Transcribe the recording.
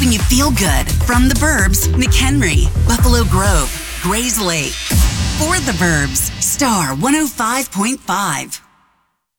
helping you feel good. From the Burbs, McHenry, Buffalo Grove, Grays Lake. For the Burbs, Star 105.5.